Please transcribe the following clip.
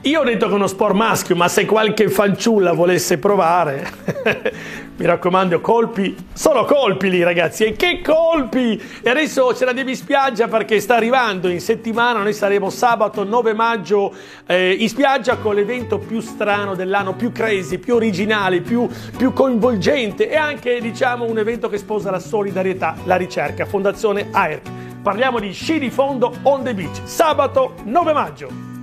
Io ho detto che è uno sport maschio, ma se qualche fanciulla volesse provare, mi raccomando, colpi, solo colpi lì ragazzi, e che colpi! E adesso ce la devi in spiaggia perché sta arrivando in settimana, noi saremo sabato 9 maggio in spiaggia con l'evento più strano dell'anno, più crazy, più originale, più coinvolgente e anche diciamo un evento che sposa la solidarietà, la ricerca, Fondazione AERC. Parliamo di sci di fondo on the beach, sabato 9 maggio.